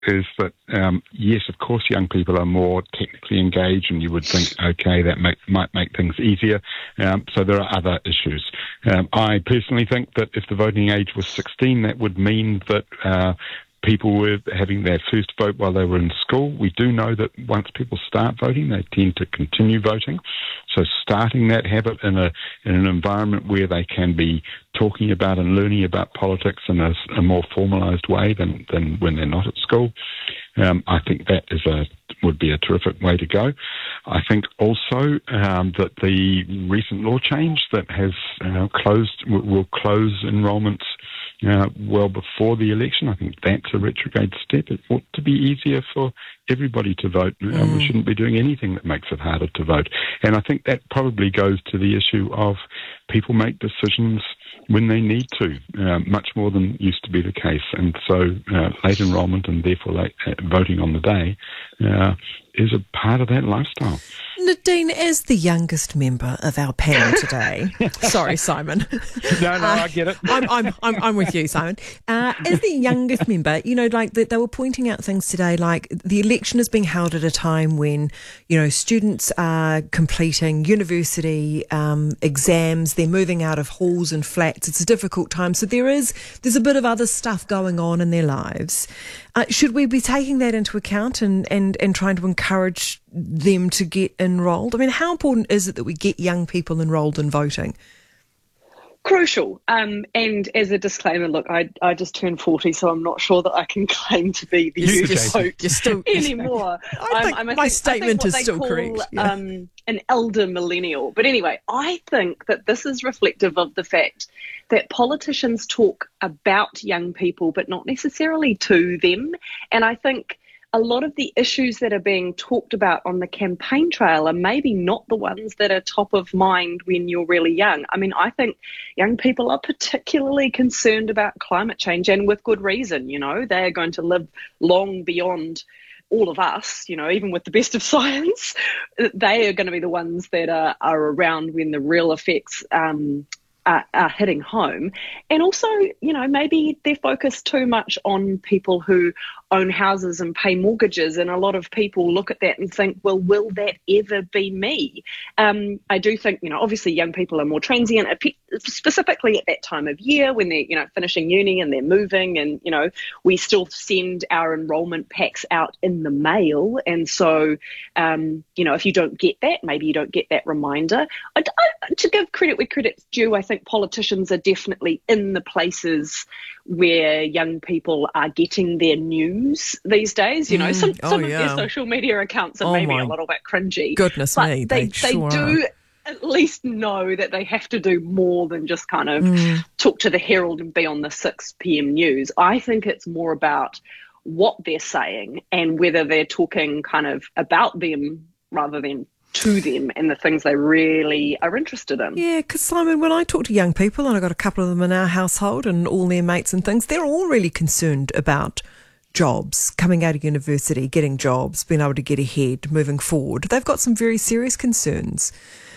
is that, yes, of course, young people are more technically engaged, and you would think, okay, that might make things easier. So there are other issues. I personally think that if the voting age was 16, that would mean that people were having their first vote while they were in school. We do know that once people start voting, they tend to continue voting. So starting that habit in an environment where they can be talking about and learning about politics in a more formalised way than when they're not at school, I think that would be a terrific way to go. I think also that the recent law change that has will close enrolments well before the election. I think that's a retrograde step. It ought to be easier for everybody to vote. We shouldn't be doing anything that makes it harder to vote. And I think that probably goes to the issue of people make decisions when they need to, much more than used to be the case. And so late enrolment and therefore late voting on the day is a part of that lifestyle. Nadine, as the youngest member of our panel today, sorry, Simon. No, I get it. I'm with you, Simon. As the youngest member, like they were pointing out things today, like the election is being held at a time when, students are completing university exams, they're moving out of halls and flats. It's a difficult time. So there's a bit of other stuff going on in their lives. Should we be taking that into account and trying to encourage them to get enrolled? I mean, how important is it that we get young people enrolled in voting? Crucial. And as a disclaimer, look, I just turned 40, so I'm not sure that I can claim to be the youth vote anymore. I think my statement is still correct. Yeah. An elder millennial. But anyway, I think that this is reflective of the fact that politicians talk about young people, but not necessarily to them. And I think a lot of the issues that are being talked about on the campaign trail are maybe not the ones that are top of mind when you're really young. I mean, I think young people are particularly concerned about climate change, and with good reason. They are going to live long beyond all of us, even with the best of science. They are going to be the ones that are around when the real effects are hitting home. And also, maybe they're focused too much on people who own houses and pay mortgages, and a lot of people look at that and think, well, will that ever be me? I do think, obviously young people are more transient, specifically at that time of year when they're, finishing uni and they're moving, and, we still send our enrolment packs out in the mail. And so, if you don't get that, maybe you don't get that reminder. To give credit where credit's due, I think politicians are definitely in the places where young people are getting their news these days. Some of their social media accounts are maybe a little bit cringy. Goodness me, they do at least know that they have to do more than just kind of talk to the Herald and be on the 6 p.m. news. I think it's more about what they're saying and whether they're talking kind of about them rather than to them and the things they really are interested in. Yeah, because Simon, when I talk to young people, and I've got a couple of them in our household and all their mates and things, they're all really concerned about jobs, coming out of university, getting jobs, being able to get ahead, moving forward. They've got some very serious concerns.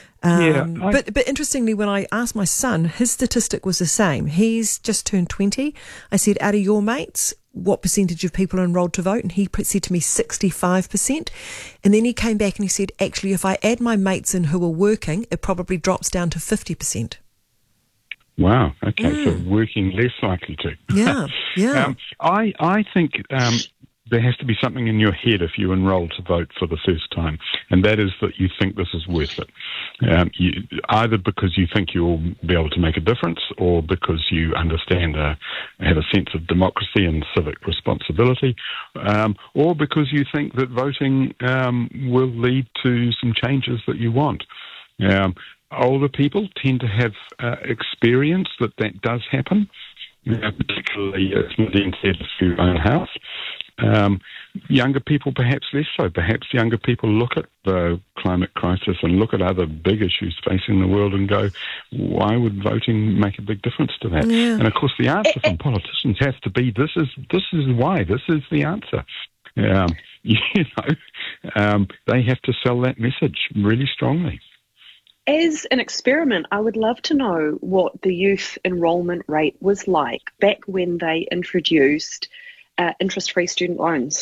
But interestingly, when I asked my son, his statistic was the same. He's just turned 20. I said, out of your mates, what percentage of people are enrolled to vote? And he said to me 65%. And then he came back and he said, actually, if I add my mates in who are working, it probably drops down to 50%. Wow. Okay. So working less likely to. Yeah. I think there has to be something in your head if you enroll to vote for the first time, and that is that you think this is worth it. Either because you think you'll be able to make a difference, or because you understand, have a sense of democracy and civic responsibility, or because you think that voting will lead to some changes that you want. Older people tend to have experience that does happen, particularly, as Nadine said, if you own a house. Younger people perhaps less so. Perhaps younger people look at the climate crisis and look at other big issues facing the world and go, why would voting make a big difference to that? Yeah. And of course the answer from politicians has to be, this is why, this is the answer. They have to sell that message really strongly. As an experiment, I would love to know what the youth enrolment rate was like back when they introduced interest-free student loans.